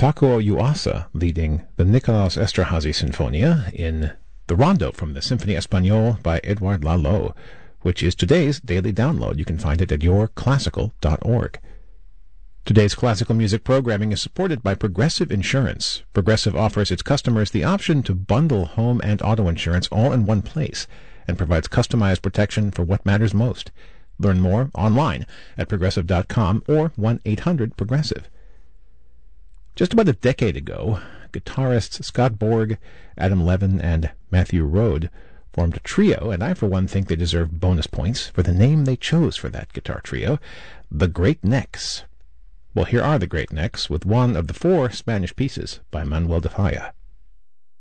Takuo Yuasa leading the Nikolaus Esterhazy Sinfonia in the Rondo from the Symphonie Espagnole by Edouard Lalo, which is today's daily download. You can find it at yourclassical.org. Today's classical music programming is supported by Progressive Insurance. Progressive offers its customers the option to bundle home and auto insurance all in one place and provides customized protection for what matters most. Learn more online at progressive.com or 1-800-PROGRESSIVE. Just about a decade ago, guitarists Scott Borg, Adam Levin, and Matthew Rode formed a trio, and I for one think they deserve bonus points for the name they chose for that guitar trio, the Great Necks. Well, here are the Great Necks with one of the 4 Spanish pieces by Manuel de Falla.